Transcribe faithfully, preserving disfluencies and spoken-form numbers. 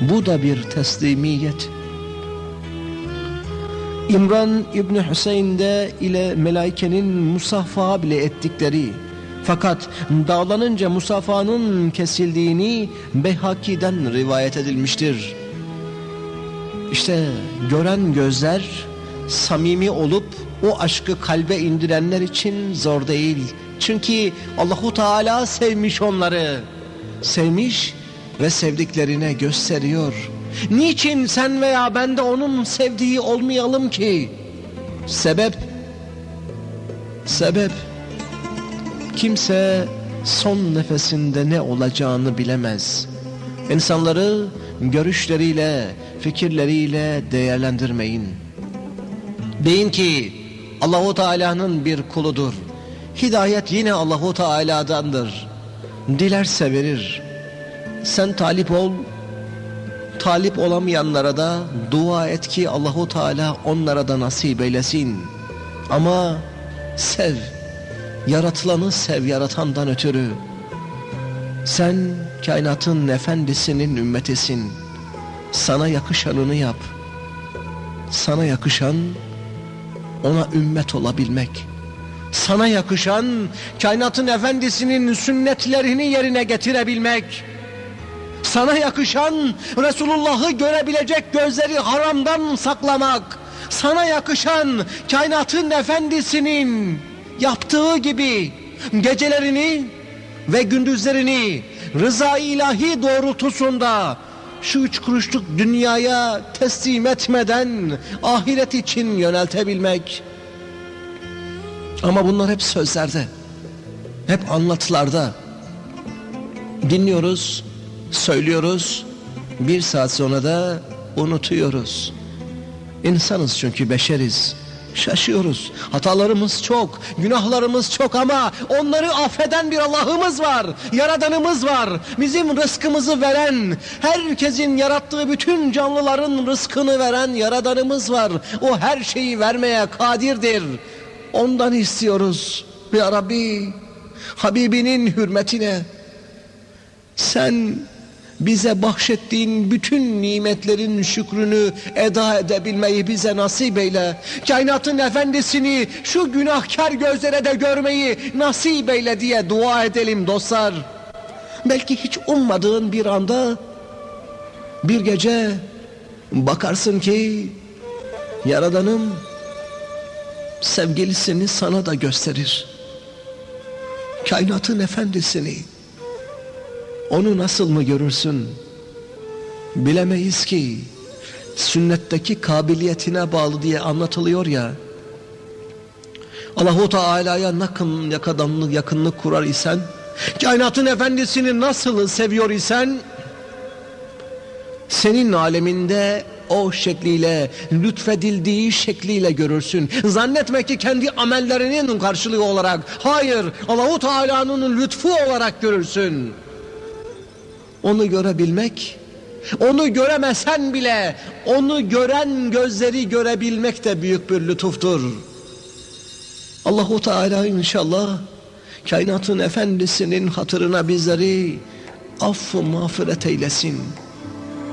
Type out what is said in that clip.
Bu da bir teslimiyet. İmran İbni Hüseyin'de ile melaikenin musafaha bile ettikleri, fakat dağlanınca musafahanın kesildiğini Beyhaki'den rivayet edilmiştir. İşte gören gözler samimi olup o aşkı kalbe indirenler için zor değil. Çünkü Allahu Teala sevmiş onları. Sevmiş ve sevdiklerine gösteriyor. Niçin sen veya ben de onun sevdiği olmayalım ki? Sebep, sebep, kimse son nefesinde ne olacağını bilemez. İnsanları görüşleriyle, fikirleriyle değerlendirmeyin. Deyin ki Allahu Teala'nın bir kuludur. Hidayet yine Allahu Teala'dandır. Dilerse verir. Sen talip ol. Talip olamayanlara da dua et ki Allahu Teala onlara da nasip eylesin. Ama sev. Yaratılanı sev yaratandan ötürü. Sen kainatın efendisinin ümmetisin. Sana yakışanını yap. Sana yakışan ona ümmet olabilmek. Sana yakışan kainatın efendisinin sünnetlerini yerine getirebilmek. Sana yakışan Resulullah'ı görebilecek gözleri haramdan saklamak. Sana yakışan kainatın efendisinin yaptığı gibi gecelerini ve gündüzlerini rıza ilahi doğrultusunda şu üç kuruşluk dünyaya teslim etmeden ahiret için yöneltebilmek. Ama bunlar hep sözlerde, hep anlatılarda. Dinliyoruz, söylüyoruz, bir saat sonra da unutuyoruz. İnsanız çünkü, beşeriz. Şaşıyoruz. Hatalarımız çok, günahlarımız çok ama onları affeden bir Allah'ımız var. Yaradanımız var. Bizim rızkımızı veren, herkesin yarattığı bütün canlıların rızkını veren Yaradanımız var. O her şeyi vermeye kadirdir. Ondan istiyoruz. Ya Rabbi, Habibinin hürmetine sen bize bahşettiğin bütün nimetlerin şükrünü eda edebilmeyi bize nasip eyle. Kainatın efendisini şu günahkar gözlere de görmeyi nasip eyle diye dua edelim dostlar. Belki hiç ummadığın bir anda, bir gece bakarsın ki Yaradanım sevgilisini sana da gösterir. Kainatın efendisini. Onu nasıl mı görürsün? Bilemeyiz ki. Sünnetteki kabiliyetine bağlı diye anlatılıyor ya. Allahu Teala'ya yakın, yakınlık, yakınlık kurar isen, kainatın efendisini nasıl seviyor isen, senin aleminde o şekliyle, lütfedildiği şekliyle görürsün. Zannetme ki kendi amellerinin karşılığı olarak. Hayır, Allahu Teala'nın lütfu olarak görürsün. Onu görebilmek, onu göremesen bile onu gören gözleri görebilmek de büyük bir lütuftur. Allahu Teala inşallah kainatın efendisinin hatırına bizleri affı mağfiret eylesin.